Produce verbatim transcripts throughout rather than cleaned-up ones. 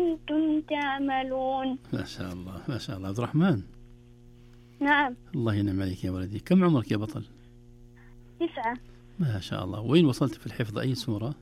كنتم تعملون. ما شاء الله ما شاء الله. عبد الرحمن. نعم. الله ينعم عليك يا ولدي. كم عمرك يا بطل؟ تسعة. ما شاء الله. وين وصلت في الحفظ؟ أي سورة؟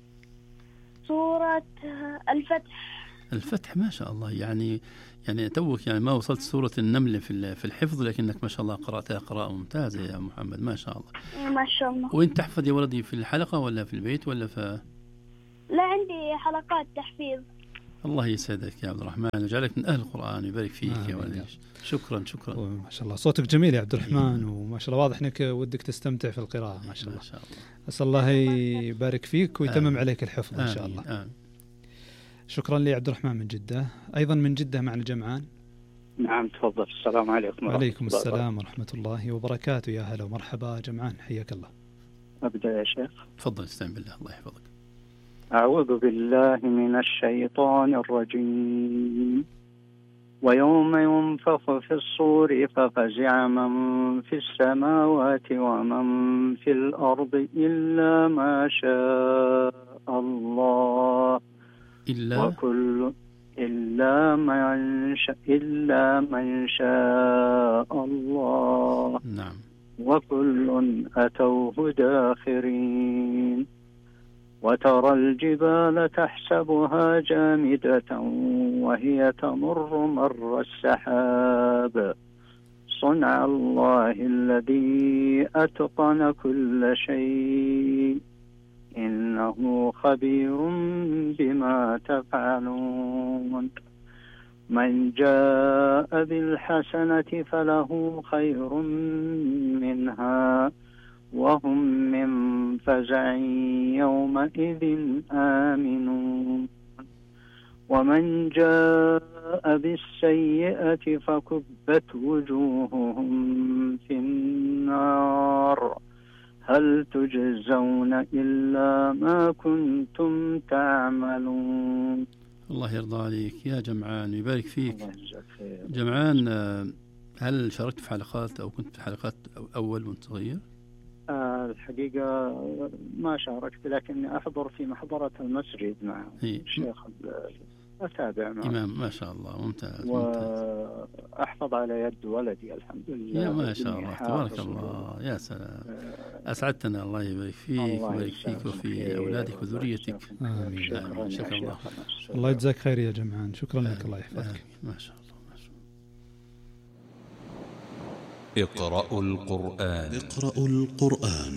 سورة الفتح. الفتح. ما شاء الله. يعني يعني توك يعني ما وصلت سورة النمل في في الحفظ، لكنك ما شاء الله قرأتها قراءة ممتازة يا محمد. ما شاء الله. ما شاء الله. وين تحفظ يا ولدي؟ في الحلقة ولا في البيت ولا في؟ لا، عندي حلقات تحفيظ. الله يسعدك يا عبد الرحمن ويجعلك من أهل القرآن ويبارك فيك يا ولدي. شكرا شكرا. ما شاء الله صوتك جميل يا عبد الرحمن، وما شاء الله واضح انك ودك تستمتع في القراءة. ما شاء الله. ما شاء الله. أسأل الله يبارك فيك ويتمم آمين. عليك الحفظ إن شاء الله. آمين. شكرا لي عبد الرحمن من جدة. أيضا من جدة معنا جمعان. نعم تفضل. السلام عليكم. وعليكم السلام ورحمة الله وبركاته. يا هلا ومرحبا جمعان، حياك الله. أبدأ يا شيخ. تفضل. استعن بالله. الله يحفظك. أعوذ بالله من الشيطان الرجيم. ويوم ينفخ في الصور ففزع من في السماوات ومن في الأرض إلا ما شاء الله. إلا وكل إلا من شاء إلا من شاء الله. نعم. وكل أتوه داخرين. وترى الجبال تحسبها جامدة وهي تمر مر السحاب صنع الله الذي أتقن كل شيء إنه خبير بما تفعلون. من جاء بالحسنة فله خير منها وهم من فزع يومئذ آمنون. ومن جاء بالسيئة فكبت وجوههم في النار هل تجزون إلا ما كنتم تعملون. الله يرضى عليك يا جمعان ويبارك فيك. جمعان، هل شاركت في حلقات أو كنت في حلقات أول وانت صغير؟ آه الحقيقة ما شاركت، لكني أحضر في محضرة المسجد مع الشيخ أتابع معه. إمام. ما شاء الله. ممتاز. وأحفظ على يد ولدي الحمد لله. يا ما شاء الله تبارك الله. يا سلام. أسعدتنا. الله يبارك فيك ويبارك فيك وفي أولادك وذريتك. آمين. آمين. شكرا الله. الله يجزاك خير يا جمعان. شكرا لك. الله يحفظك. ما شاء الله. اقرأوا القرآن. اقرأوا القرآن.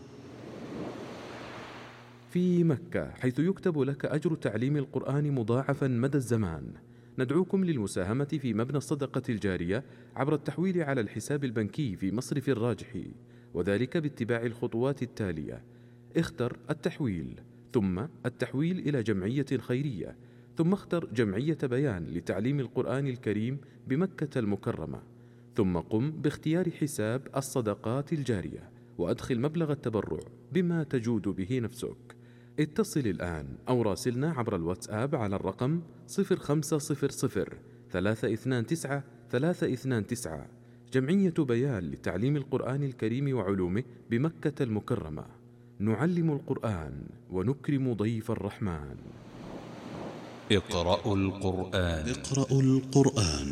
في مكة، حيث يكتب لك أجر تعليم القرآن مضاعفا مدى الزمان، ندعوكم للمساهمة في مبنى الصدقة الجارية عبر التحويل على الحساب البنكي في مصرف الراجحي، وذلك باتباع الخطوات التالية: اختر التحويل، ثم التحويل إلى جمعية خيرية، ثم اختر جمعية بيان لتعليم القرآن الكريم بمكة المكرمة، ثم قم باختيار حساب الصدقات الجارية وأدخل مبلغ التبرع بما تجود به نفسك. اتصل الآن أو راسلنا عبر الواتساب على الرقم صفر خمسة صفر صفر ثلاثة اثنان تسعة ثلاثة اثنان تسعة. جمعية بيان لتعليم القرآن الكريم وعلومه بمكة المكرمة. نعلم القرآن ونكرم ضيف الرحمن. اقرأوا القرآن. اقرأوا القرآن.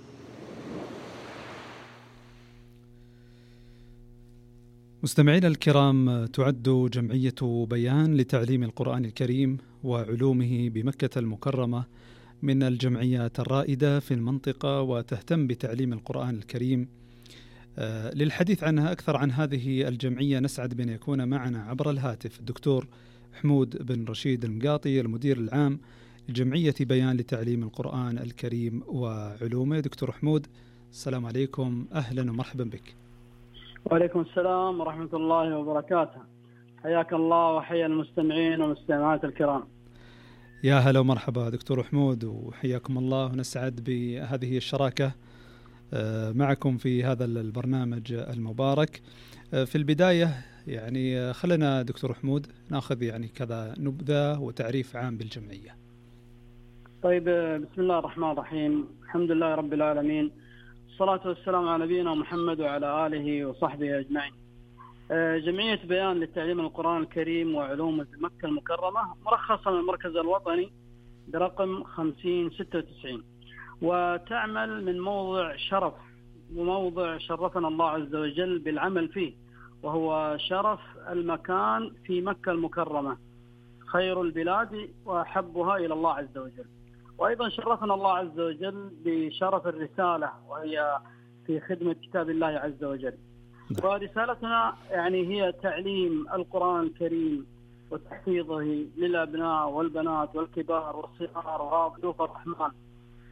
مستمعينا الكرام، تعد جمعية بيان لتعليم القرآن الكريم وعلومه بمكة المكرمة من الجمعيات الرائدة في المنطقة وتهتم بتعليم القرآن الكريم. للحديث عنها أكثر عن هذه الجمعية نسعد بأن يكون معنا عبر الهاتف الدكتور حمود بن رشيد المقاطي، المدير العام لجمعية بيان لتعليم القرآن الكريم وعلومه. دكتور حمود، السلام عليكم، أهلا ومرحبا بك. وعليكم السلام ورحمة الله وبركاته. حياك الله وحيا المستمعين والمستمعات الكرام. يا هلا ومرحبا دكتور حمود، وحياكم الله، ونسعد بهذه الشراكة معكم في هذا البرنامج المبارك. في البداية يعني خلنا دكتور حمود ناخذ يعني كذا نبذة وتعريف عام بالجمعية. طيب، بسم الله الرحمن الرحيم. الحمد لله رب العالمين، الصلاة والسلام على نبينا محمد وعلى آله وصحبه أجمعين. جمعية بيان للتعليم القرآن الكريم وعلومه بمكة المكرمة مرخصة من المركز الوطني برقم خمسين ستة وتسعين، وتعمل من موضع شرف وموضع شرفنا الله عز وجل بالعمل فيه، وهو شرف المكان في مكة المكرمة، خير البلاد وأحبها إلى الله عز وجل. وأيضا شرفنا الله عز وجل بشرف الرسالة، وهي في خدمة كتاب الله عز وجل. ورسالتنا يعني هي تعليم القرآن الكريم وتحفيظه للأبناء والبنات والكبار والصغار وضيوف الرحمن